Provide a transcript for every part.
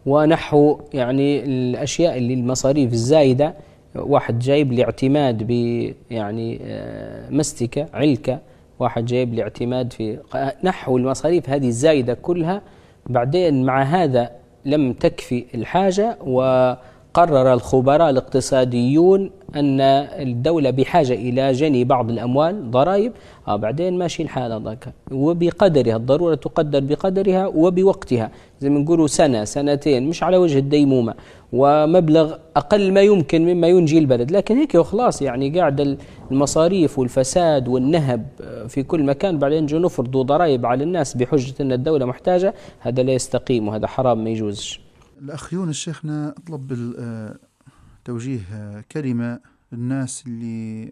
ونحو يعني الأشياء اللي المصاريف الزايدة، واحد جايب لي اعتماد ب يعني مستكة علكة، واحد جايب لي اعتماد في نحو المصاريف هذه الزايدة كلها، بعدين مع هذا لم تكفي الحاجة، وقرر الخبراء الاقتصاديون أن الدولة بحاجة إلى جني بعض الأموال ضرائب. بعدين ماشي الحال هذاك، وبقدرها، الضرورة تقدر بقدرها وبوقتها، زي ما نقولوا سنة سنتين، مش على وجه الديمومة، ومبلغ أقل ما يمكن مما ينجي البلد. لكن هيك وخلاص، يعني قاعد المصاريف والفساد والنهب في كل مكان، بعدين جو نفرضوا ضرائب على الناس بحجة أن الدولة محتاجة. هذا لا يستقيم، وهذا حرام ما يجوزش. الأخ يونس شيخنا أطلب توجيه كلمة للناس اللي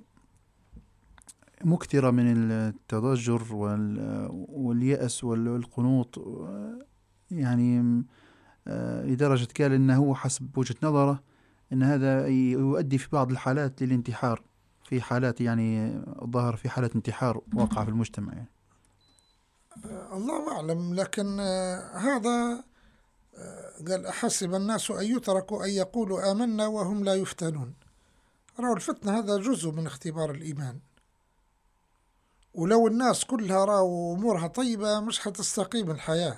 مكثرة من التضجر واليأس والقنوط، يعني لدرجة قال إنه هو حسب وجهة نظره إن هذا يؤدي في بعض الحالات للانتحار، في حالات يعني ظهر في حالة انتحار واقع في المجتمع يعني. الله أعلم، لكن هذا قال أحسب الناس أن يتركوا أن يقولوا آمنا وهم لا يفتنون. رأوا الفتنة هذا جزء من اختبار الإيمان، ولو الناس كلها رأوا أمورها طيبة مش هتستقيم الحياة.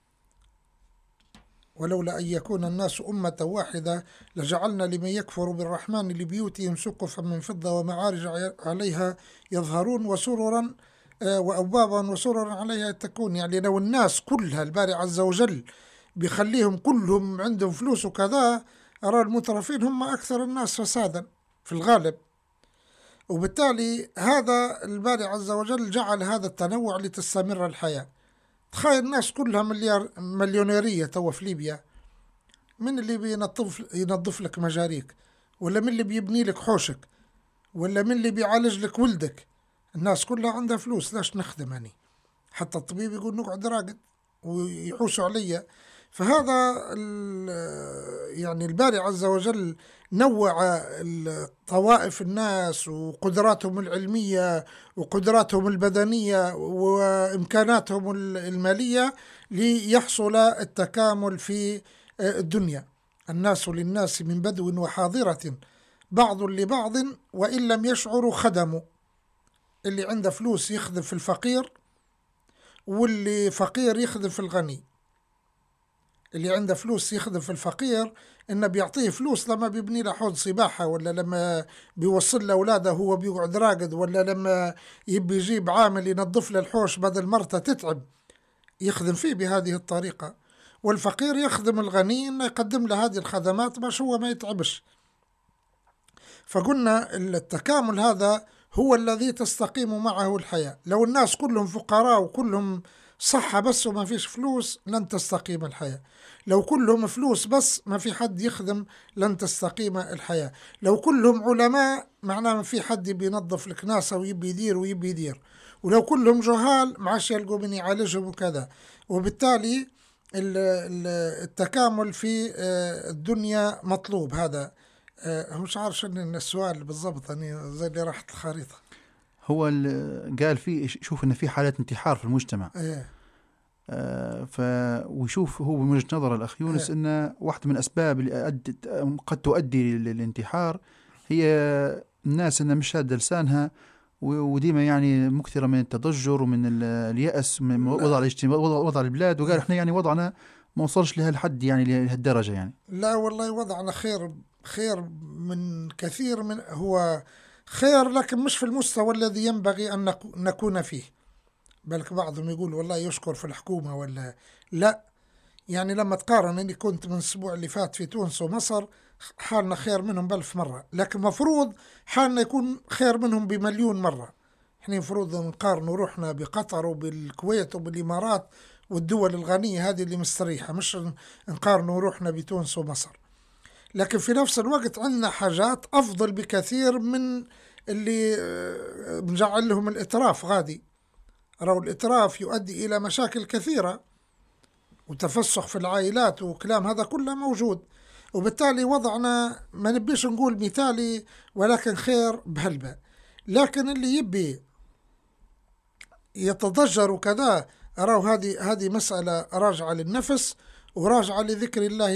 ولولا أن يكون الناس أمة واحدة لجعلنا لمن يكفر بالرحمن لبيوتهم سقفا من فضة ومعارج عليها يظهرون وسررا وأبوابا وسررا عليها يتكون. يعني لو الناس كلها الباري عز وجل بيخليهم كلهم عندهم فلوس وكذا، أرى المترفين هم أكثر الناس فسادا في الغالب. وبالتالي هذا الباري عز وجل جعل هذا التنوع لتستمر الحياة. تخيل الناس كلها مليونيرية توا في ليبيا، من اللي ينظف لك مجاريك، ولا من اللي بيبني لك حوشك، ولا من اللي بيعالج لك ولدك؟ الناس كلها عندها فلوس، لاش نخدم أنا؟ حتى الطبيب يقول نقعد راقد ويحوسوا عليا. فهذا يعني الباري عز وجل نوع طوائف الناس وقدراتهم العلمية وقدراتهم البدنية وإمكاناتهم المالية ليحصل التكامل في الدنيا. الناس للناس من بدو وحاضرة بعض لبعض وإن لم يشعروا خدموا. اللي عنده فلوس يخدم في الفقير، واللي فقير يخدم في الغني. اللي عنده فلوس يخدم في الفقير، إنه بيعطيه فلوس لما بيبني له حوض سباحة، ولا لما بيوصل له أولاده هو بيقعد راقد، ولا لما يبي يجيب عامل ينظف له الحوش بدل مرته تتعب يخدم فيه بهذه الطريقة. والفقير يخدم الغني إنه يقدم له هذه الخدمات باش هو ما يتعبش. فقلنا التكامل هذا هو الذي تستقيم معه الحياة. لو الناس كلهم فقراء وكلهم صحة بس وما فيش فلوس لن تستقيم الحياة. لو كلهم فلوس بس ما في حد يخدم لن تستقيم الحياة. لو كلهم علماء معناه ما في حد بينظف الكناسة ويبي يدير. ولو كلهم جهال معاش يلقوا من يعالجهم وكذا. وبالتالي التكامل في الدنيا مطلوب. هذا مش عارف شنو السؤال بالضبط، يعني زي اللي راحت الخريطة. هو قال فيه شوف إن في حالات انتحار في المجتمع. ويشوف هو من وجهة نظر الأخ يونس إن واحدة من الأسباب اللي قد تؤدي للانتحار هي الناس إنها مش شادة لسانها، وديما يعني مكثرة من التضجر ومن اليأس من وضع الاجتماع، وضع البلاد. وقال إحنا يعني وضعنا ما وصلش لهالحد، يعني لهالدرجة يعني. لا والله وضعنا خير من كثير، من هو خير لكن مش في المستوى الذي ينبغي أن نكون فيه. بلك بعضهم يقول والله يشكر في الحكومة ولا لا. يعني لما تقارن أني كنت من الأسبوع اللي فات في تونس ومصر، حالنا خير منهم ب1000 مرة، لكن مفروض حالنا يكون خير منهم ب1,000,000 مرة. احنا مفروض نقارن روحنا بقطر وبالكويت وبالإمارات والدول الغنية هذه اللي مستريحة، مش نقارن روحنا بتونس ومصر. لكن في نفس الوقت عندنا حاجات أفضل بكثير من اللي بنجعل لهم الإتراف غادي. رأوا الإتراف يؤدي إلى مشاكل كثيرة وتفسخ في العائلات وكلام هذا كله موجود. وبالتالي وضعنا ما نبيش نقول مثالي، ولكن خير بهلبة. لكن اللي يبي يتضجر وكذا، أراه هذه مسألة راجعة للنفس وراجعة لذكر الله